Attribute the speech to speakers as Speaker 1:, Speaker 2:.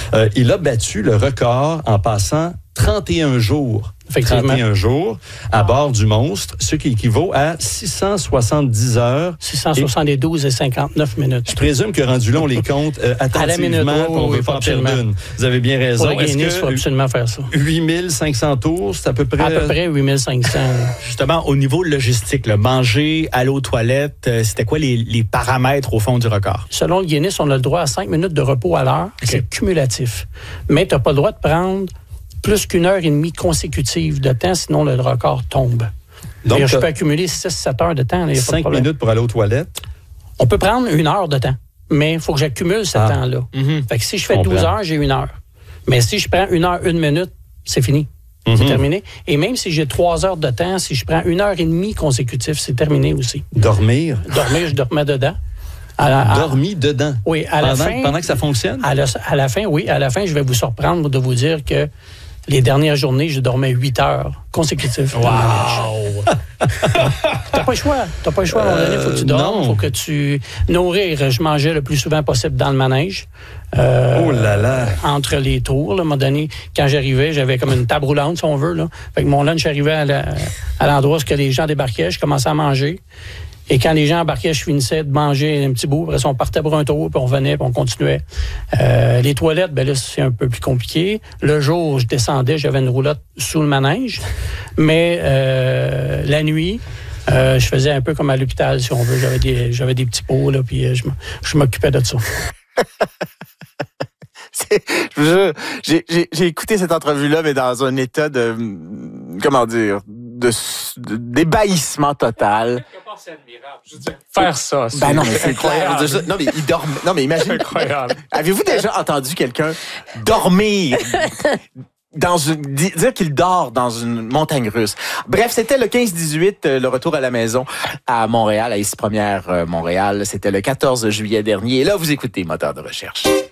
Speaker 1: Il a battu le record en passant 31 jours. 31 jours à bord du monstre, ce qui équivaut à 670 heures.
Speaker 2: 672 et 59 minutes.
Speaker 1: Je présume que rendu là, on les compte attentivement, qu'on ne veut pas en perdre une. Vous avez bien raison.
Speaker 2: Pour le Guinness, il faut absolument faire ça.
Speaker 1: 8500 tours, c'est à peu près...
Speaker 2: À peu près 8500.
Speaker 3: Justement, au niveau logistique, là, manger, aller aux toilettes, c'était quoi les paramètres au fond du record?
Speaker 2: Selon le Guinness, on a le droit à 5 minutes de repos à l'heure. Okay. C'est cumulatif. Mais tu n'as pas le droit de prendre plus qu'une heure et demie consécutive de temps, sinon le record tombe. Donc, je peux accumuler 6-7 heures de temps. Là,
Speaker 1: 5 minutes pour aller aux toilettes?
Speaker 2: On peut prendre 1 heure de temps, mais il faut que j'accumule ce temps-là. Fait que si je fais 12 heures, j'ai 1 heure. Mais si je prends 1 heure, 1 minute, c'est fini. C'est terminé. Et même si j'ai 3 heures de temps, si je prends 1 heure et demie consécutive, c'est terminé aussi.
Speaker 1: Dormir?
Speaker 2: Dormir, je dormais dedans.
Speaker 1: Dormi dedans?
Speaker 2: Oui, à la fin.
Speaker 1: Pendant que ça fonctionne? À
Speaker 2: la fin, oui. À la fin, je vais vous surprendre de vous dire que les dernières journées, je dormais 8 heures consécutives.
Speaker 3: Wow!
Speaker 2: T'as pas le choix. À un moment donné, il faut que tu dormes, il faut que tu... Nourrir, je mangeais le plus souvent possible dans le manège.
Speaker 1: Oh là là!
Speaker 2: Entre les tours, là, à un moment donné, quand j'arrivais, j'avais comme une table roulante, si on veut. Là. Fait que mon lunch arrivait à l'endroit où les gens débarquaient, je commençais à manger. Et quand les gens embarquaient, je finissais de manger un petit bout. Après ça, on partait pour un tour, puis on venait, puis on continuait. Les toilettes, ben là, c'est un peu plus compliqué. Le jour, je descendais, j'avais une roulotte sous le manège. Mais la nuit, je faisais un peu comme à l'hôpital, si on veut. J'avais des petits pots, là, puis je m'occupais de ça.
Speaker 4: J'ai écouté cette entrevue-là, mais dans un état de... Comment dire? D'ébahissement total.
Speaker 5: C'est admirable. Je veux dire, faire ça.
Speaker 4: Ben non, mais c'est incroyable. Non, mais il dort. Non, mais imagine.
Speaker 5: C'est incroyable.
Speaker 4: Avez-vous déjà entendu quelqu'un dormir dire qu'il dort dans une montagne russe? Bref, c'était le 15-18, le retour à la maison à Montréal, à Ici Première Montréal. C'était le 14 juillet dernier. Et là, vous écoutez Moteur de recherche.